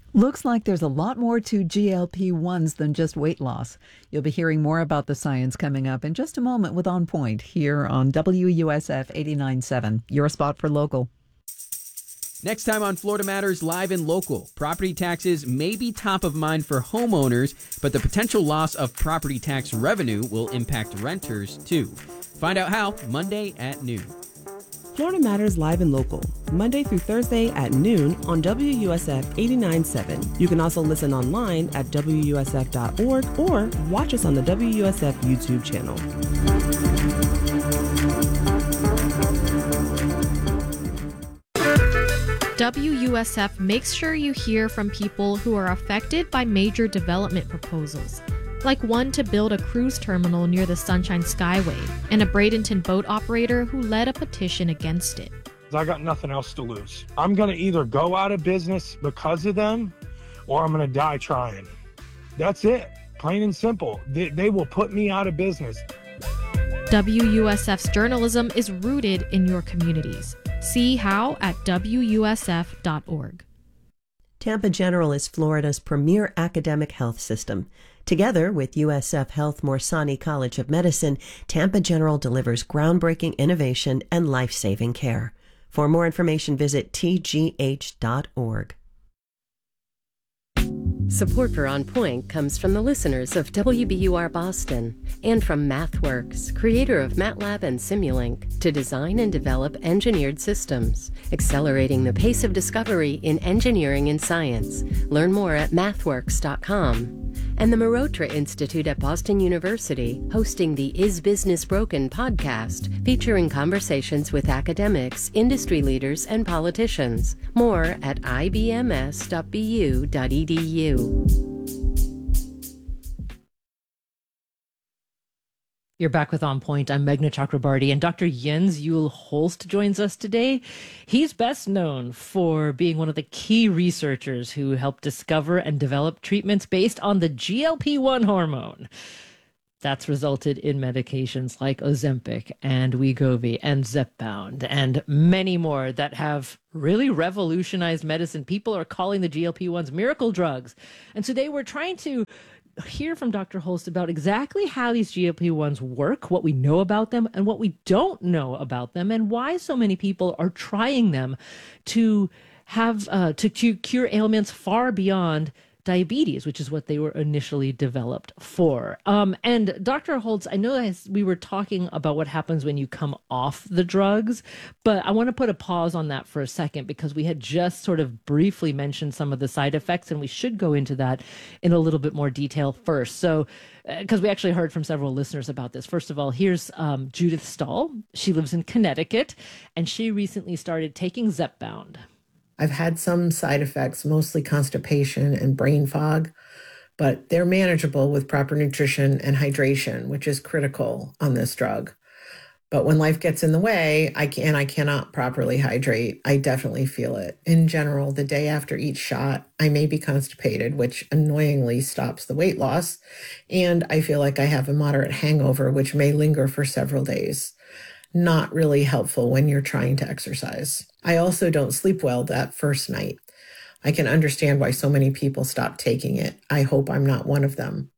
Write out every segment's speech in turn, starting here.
Looks like there's a lot more to GLP-1s than just weight loss. You'll be hearing more about the science coming up in just a moment with On Point here on WUSF 89.7, your spot for local. Next time on Florida Matters Live and Local, property taxes may be top of mind for homeowners, but the potential loss of property tax revenue will impact renters too. Find out how Monday at noon. Florida Matters Live and Local, Monday through Thursday at noon on WUSF 89.7. You can also listen online at WUSF.org or watch us on the WUSF YouTube channel. WUSF makes sure you hear from people who are affected by major development proposals, like one to build a cruise terminal near the Sunshine Skyway, and a Bradenton boat operator who led a petition against it. I got nothing else to lose. I'm going to either go out of business because of them, or I'm going to die trying. That's it. Plain and simple. They will put me out of business. WUSF's journalism is rooted in your communities. See how at WUSF.org. Tampa General is Florida's premier academic health system. Together with USF Health Morsani College of Medicine, Tampa General delivers groundbreaking innovation and life-saving care. For more information, visit tgh.org. Support for On Point comes from the listeners of WBUR Boston and from MathWorks, creator of MATLAB and Simulink, to design and develop engineered systems, accelerating the pace of discovery in engineering and science. Learn more at mathworks.com. And the Marotra Institute at Boston University, hosting the Is Business Broken podcast, featuring conversations with academics, industry leaders, and politicians. More at ibms.bu.edu. You're back with On Point. I'm Meghna Chakrabarty, and Dr. Jens Juul Holst joins us today. He's best known for being one of the key researchers who helped discover and develop treatments based on the GLP-1 hormone. That's resulted in medications like Ozempic and Wegovy and Zepbound and many more that have really revolutionized medicine. People are calling the GLP-1s miracle drugs. And today we're trying to hear from Dr. Holst about exactly how these GLP-1s work, what we know about them and what we don't know about them, and why so many people are trying them to have to cure ailments far beyond diabetes, which is what they were initially developed for. And Dr. Holst, I know as we were talking about what happens when you come off the drugs, but I want to put a pause on that for a second because we had just sort of briefly mentioned some of the side effects, and we should go into that in a little bit more detail first. So, because we actually heard from several listeners about this. First of all, here's Judith Stahl. She lives in Connecticut, and she recently started taking Zepbound. I've had some side effects, mostly constipation and brain fog, but they're manageable with proper nutrition and hydration, which is critical on this drug. But when life gets in the way, I cannot properly hydrate. I definitely feel it. In general, the day after each shot, I may be constipated, which annoyingly stops the weight loss. And I feel like I have a moderate hangover, which may linger for several days. Not really helpful when you're trying to exercise. I also don't sleep well that first night. I can understand why so many people stop taking it. I hope I'm not one of them.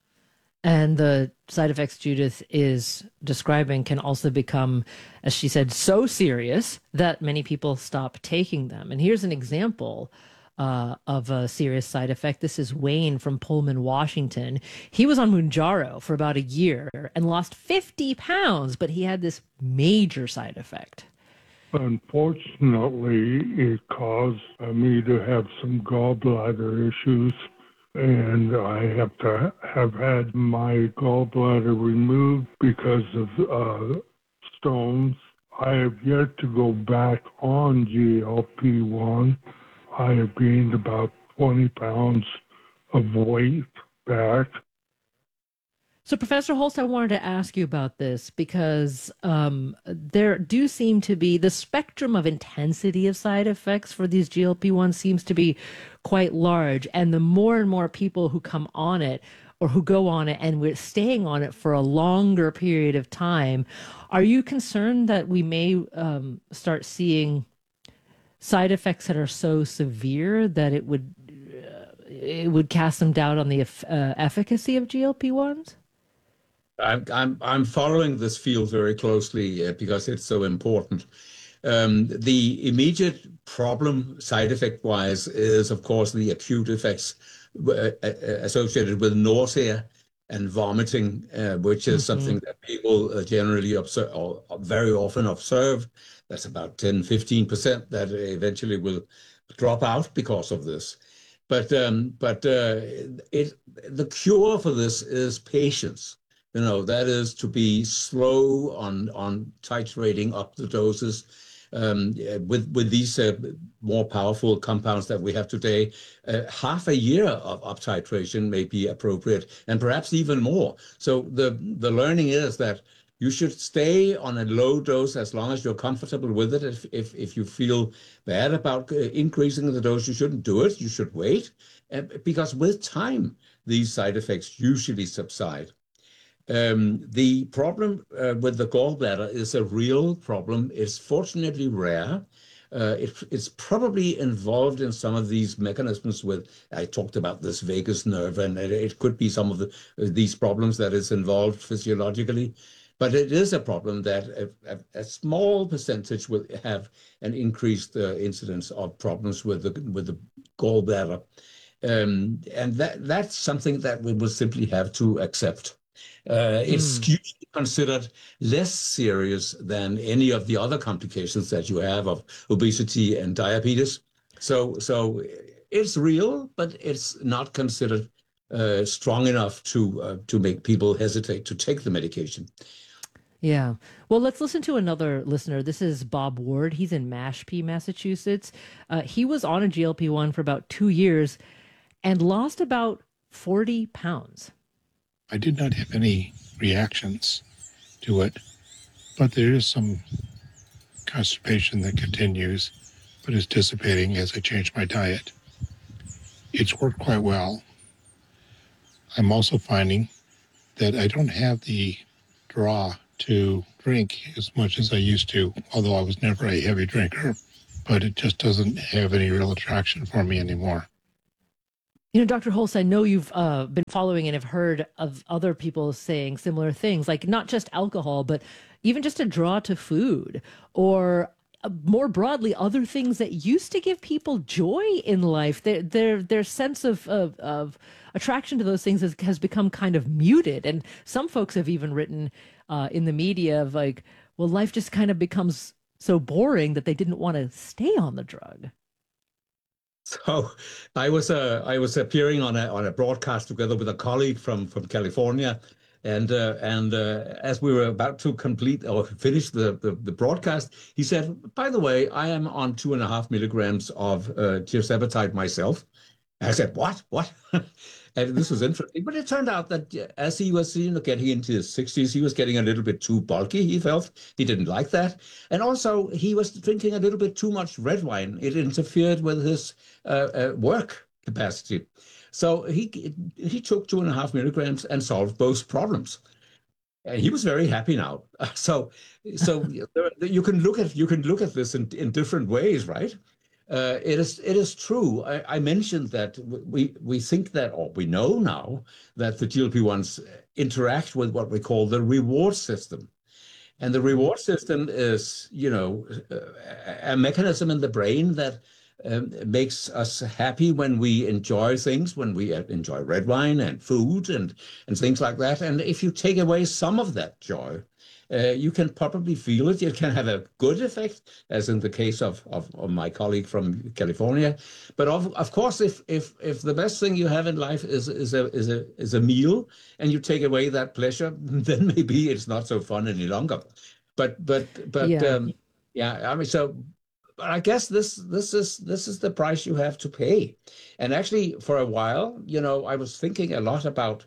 And the side effects Judith is describing can also become, as she said, so serious that many people stop taking them. And here's an example of a serious side effect. This is Wayne from Pullman, Washington. He was on Mounjaro for about a year and lost 50 pounds, but he had this major side effect. Unfortunately, it caused me to have some gallbladder issues, and I have to have had my gallbladder removed because of stones. I have yet to go back on GLP-1. I have gained about 20 pounds of weight back. So, Professor Holst, I wanted to ask you about this because there do seem to be the spectrum of intensity of side effects for these GLP-1 seems to be quite large. And the more and more people who come on it or who go on it and we're staying on it for a longer period of time, are you concerned that we may start seeing side effects that are so severe that it would it would cast some doubt on the efficacy of GLP-1s? I'm following this field very closely because it's so important. The immediate problem, side effect wise, is of course the acute effects associated with nausea and vomiting, which is something that people generally observe, or very often observe. That's about 10-15% that eventually will drop out because of this. But the cure for this is patience. That is to be slow on titrating up the doses. With these more powerful compounds that we have today, half a year of up titration may be appropriate, and perhaps even more. So the learning is that you should stay on a low dose as long as you're comfortable with it. If you feel bad about increasing the dose, you shouldn't do it. You should wait, because with time, these side effects usually subside. The problem with the gallbladder is a real problem. It's fortunately rare. It's probably involved in some of these mechanisms I talked about this vagus nerve, and it could be some of these problems that is involved physiologically. But it is a problem that a small percentage will have an increased incidence of problems with the gallbladder. And that's something that we will simply have to accept. It's usually considered less serious than any of the other complications that you have of obesity and diabetes. So it's real, but it's not considered strong enough to make people hesitate to take the medication. Yeah. Well, let's listen to another listener. This is Bob Ward. He's in Mashpee, Massachusetts. He was on a GLP-1 for about 2 years and lost about 40 pounds. I did not have any reactions to it, but there is some constipation that continues, but is dissipating as I change my diet. It's worked quite well. I'm also finding that I don't have the draw to drink as much as I used to, although I was never a heavy drinker, but it just doesn't have any real attraction for me anymore. Dr. Holst, I know you've been following and have heard of other people saying similar things, like not just alcohol, but even just a draw to food, or more broadly, other things that used to give people joy in life. Their sense of attraction to those things has become kind of muted. And some folks have even written in the media of like, well, life just kind of becomes so boring that they didn't want to stay on the drug. So I was appearing on a broadcast together with a colleague from California, and as we were about to complete or finish the broadcast, he said, "By the way, I am on 2.5 milligrams of tirzepatide myself." I said, "What?" And this was interesting, but it turned out that as he was getting into his 60s, he was getting a little bit too bulky. He felt he didn't like that, and also he was drinking a little bit too much red wine. It interfered with his work capacity. So he took 2.5 milligrams and solved both problems. And he was very happy now. So you can look at this in different ways, right? It is true. I mentioned that we think that, or we know now, that the GLP-1s interact with what we call the reward system. And the reward system is, a mechanism in the brain that makes us happy when we enjoy things, when we enjoy red wine and food and things like that. And if you take away some of that joy, you can probably feel it. It can have a good effect, as in the case of my colleague from California. But of course, if the best thing you have in life is a meal, and you take away that pleasure, then maybe it's not so fun any longer. But yeah. I mean, so. But I guess this is the price you have to pay. And actually, for a while, I was thinking a lot about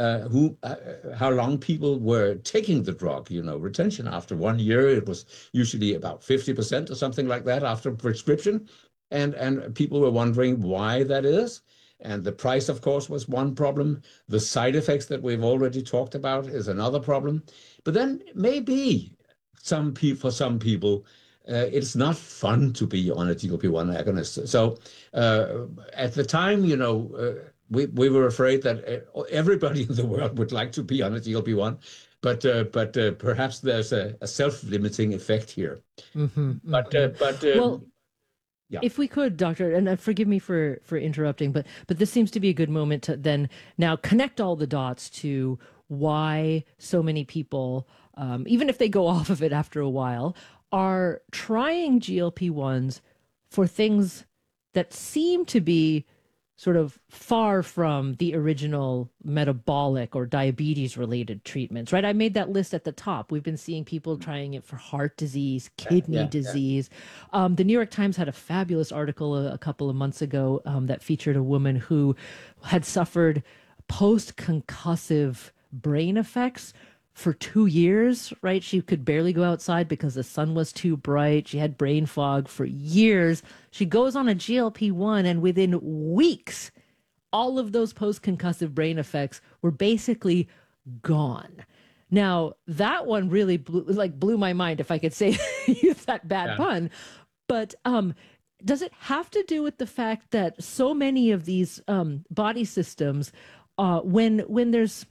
how long people were taking the drug. Retention after 1 year, it was usually about 50% or something like that after prescription, and people were wondering why that is. And the price, of course, was one problem. The side effects that we've already talked about is another problem. But then maybe for some people, it's not fun to be on a GLP-1 agonist. So at the time, we were afraid that everybody in the world would like to be on a GLP-1, but perhaps there's a self-limiting effect here. Well, yeah. If we could, Doctor, and forgive me for interrupting, but this seems to be a good moment to then now connect all the dots to why so many people, even if they go off of it after a while, are trying GLP-1s for things that seem to be sort of far from the original metabolic or diabetes related treatments, right? I made that list at the top. We've been seeing people trying it for heart disease, kidney disease. The New York Times had a fabulous article a couple of months ago that featured a woman who had suffered post-concussive brain effects for 2 years, right? She could barely go outside because the sun was too bright. She had brain fog for years. She goes on a GLP-1, and within weeks, all of those post-concussive brain effects were basically gone. Now, that one really blew my mind, if I could say, use that bad pun. But does it have to do with the fact that so many of these body systems, when there's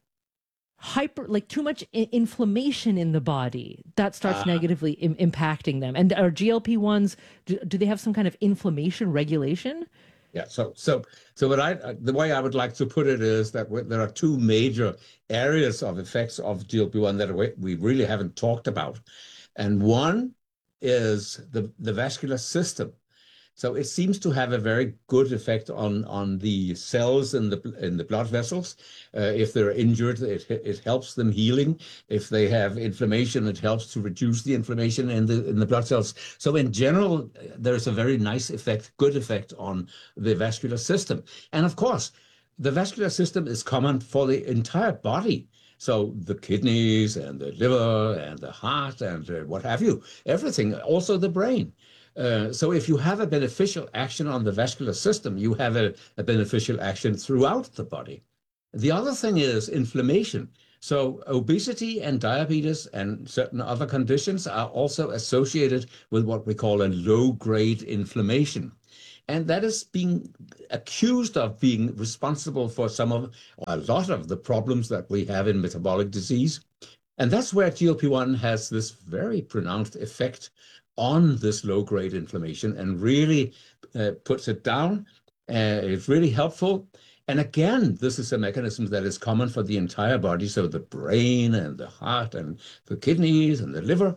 too much inflammation in the body, that starts negatively impacting them? And are GLP-1s, do they have some kind of inflammation regulation? Yeah. So the way I would like to put it is that there are two major areas of effects of GLP-1 that we really haven't talked about, and one is the vascular system. So it seems to have a very good effect on the cells in the blood vessels. If they're injured, it helps them healing. If they have inflammation, it helps to reduce the inflammation in the blood cells. So in general, there's a very nice effect, good effect on the vascular system. And of course, the vascular system is common for the entire body. So the kidneys and the liver and the heart and what have you, everything, also the brain. So if you have a beneficial action on the vascular system, you have a beneficial action throughout the body. The other thing is inflammation. So obesity and diabetes and certain other conditions are also associated with what we call a low-grade inflammation. And that is being accused of being responsible for a lot of the problems that we have in metabolic disease. And that's where GLP-1 has this very pronounced effect on this low-grade inflammation and really puts it down. It's really helpful. And again, this is a mechanism that is common for the entire body, so the brain and the heart and the kidneys and the liver.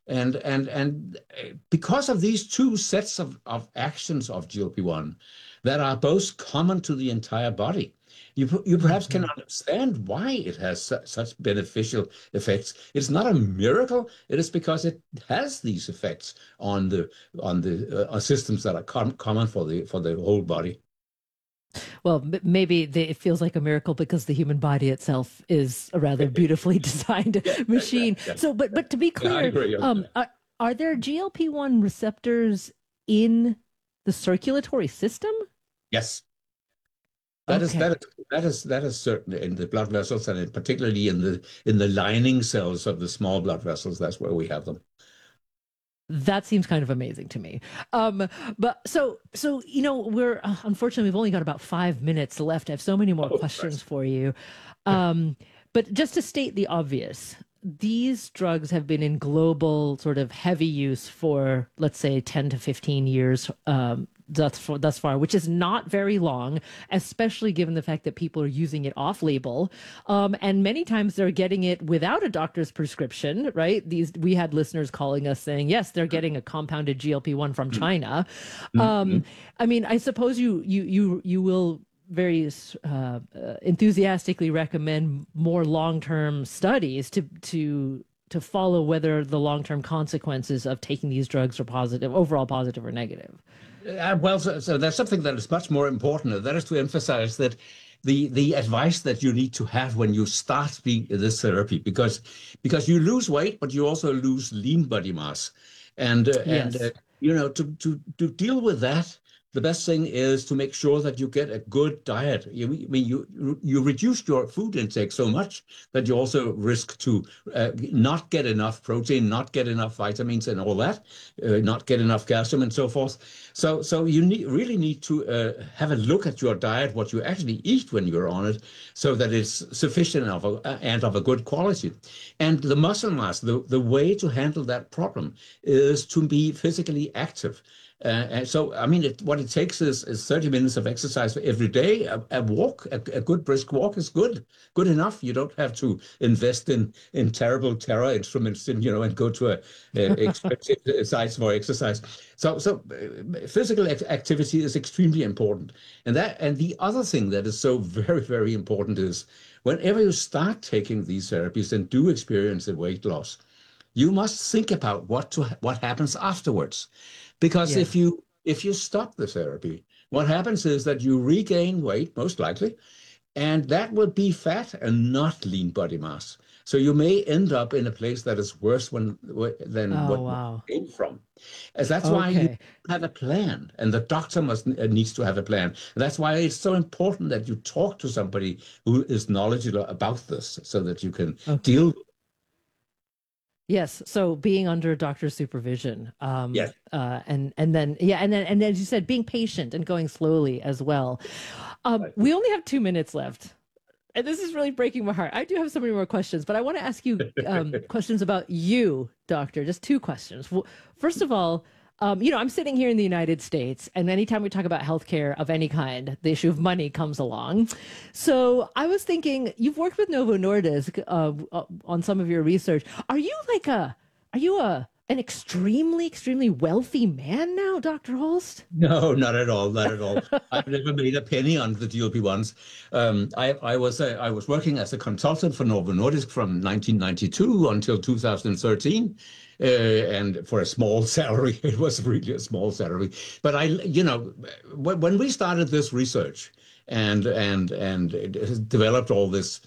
And because of these two sets of actions of GLP-1 that are both common to the entire body, you perhaps can understand why it has such beneficial effects. It's not a miracle. It is because it has these effects on the systems that are common for the whole body. Well, maybe it feels like a miracle because the human body itself is a rather beautifully designed machine. Yeah. So, but to be clear, I agree. Are there GLP-1 receptors in the circulatory system? Yes. That is certain in the blood vessels, and particularly in the lining cells of the small blood vessels. That's where we have them. That seems kind of amazing to me. But so we're unfortunately we've only got about 5 minutes left. I have so many more questions for you. But just to state the obvious, these drugs have been in global sort of heavy use for, let's say, 10 to 15 years. Thus far, which is not very long, especially given the fact that people are using it off-label, and many times they're getting it without a doctor's prescription. Right? We had listeners calling us saying, yes, they're getting a compounded GLP-1 from China. I mean, I suppose you will very enthusiastically recommend more long-term studies to follow whether the long-term consequences of taking these drugs are overall positive or negative. Well, so there's something that is much more important, and that is to emphasize that the advice that you need to have when you start this therapy, because you lose weight, but you also lose lean body mass, and to deal with that, the best thing is to make sure that you get a good diet. You reduce your food intake so much that you also risk to not get enough protein, not get enough vitamins and all that, not get enough calcium and so forth. So you really need to have a look at your diet, what you actually eat when you're on it, so that it's sufficient and of a good quality. And the muscle mass, the way to handle that problem is to be physically active. And so, I mean, what it takes is 30 minutes of exercise every day. A walk, a good brisk walk is good enough. You don't have to invest in terrible terror instruments and go to a expensive sites for exercise. So physical activity is extremely important. And the other thing that is so very, very important is whenever you start taking these therapies and do experience a weight loss, you must think about what happens afterwards. Because if you stop the therapy, what happens is that you regain weight, most likely, and that will be fat and not lean body mass. So you may end up in a place that is worse than what you came from. As that's why you have a plan, and the doctor needs to have a plan. And that's why it's so important that you talk to somebody who is knowledgeable about this, so that you can deal with it. Yes. So being under doctor's supervision, yes. And then as you said, being patient and going slowly as well. We only have 2 minutes left, and this is really breaking my heart. I do have so many more questions, but I want to ask you questions about you, doctor. Just 2 questions. Well, first of all, I'm sitting here in the United States, and anytime we talk about healthcare of any kind, the issue of money comes along. So I was thinking, you've worked with Novo Nordisk on some of your research. Are you an extremely, extremely wealthy man now, Dr. Holst? No, not at all. Not at all. I've never made a penny on the GLP-1s. I was working as a consultant for Novo Nordisk from 1992 until 2013. And for a small salary, it was really a small salary. But when we started this research and developed all this,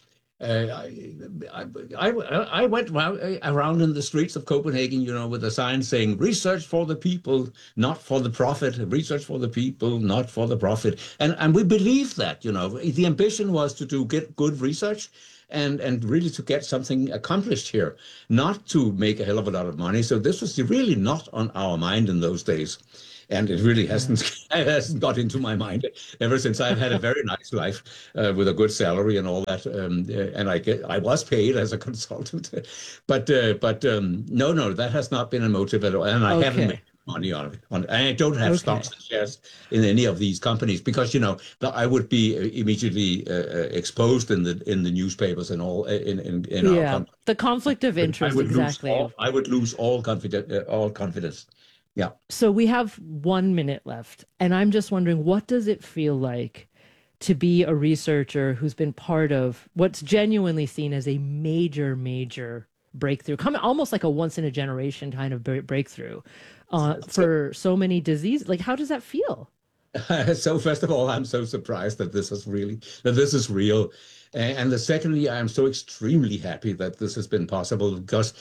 I went around in the streets of Copenhagen, with a sign saying "Research for the people, not for the profit. Research for the people, not for the profit." And we believed that. The ambition was to do good research. And really to get something accomplished here, not to make a hell of a lot of money. So this was really not on our mind in those days. And it really hasn't got into my mind ever since. I've had a very nice life with a good salary and all that. And I was paid as a consultant. But no, that has not been a motive at all. And I haven't made money on it. And I don't have stocks and shares in any of these companies because I would be immediately exposed in the newspapers and all in our company. The conflict of interest. I would lose all confidence. Yeah. So we have 1 minute left, and I'm just wondering, what does it feel like to be a researcher who's been part of what's genuinely seen as a major breakthrough, coming almost like a once in a generation kind of breakthrough for so many diseases? Like, how does that feel? So first of all, I'm so surprised that this is real. And secondly, I am so extremely happy that this has been possible because,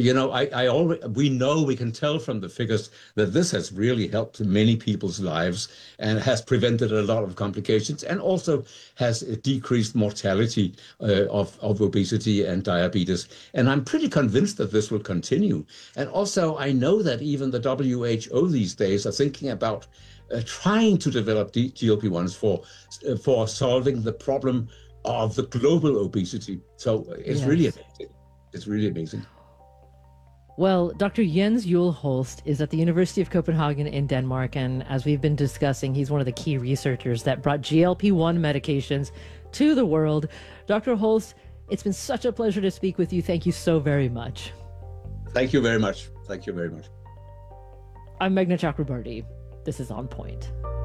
we can tell from the figures that this has really helped many people's lives and has prevented a lot of complications and also has decreased mortality of obesity and diabetes. And I'm pretty convinced that this will continue. And also, I know that even the WHO these days are thinking about trying to develop GLP-1s for solving the problem of the global obesity. So it's really amazing. It's really amazing. Well, Dr. Jens Juul Holst is at the University of Copenhagen in Denmark, and as we've been discussing, he's one of the key researchers that brought GLP-1 medications to the world. Dr. Holst, it's been such a pleasure to speak with you. Thank you so very much. Thank you very much. Thank you very much. I'm Meghna Chakrabarty. This is On Point.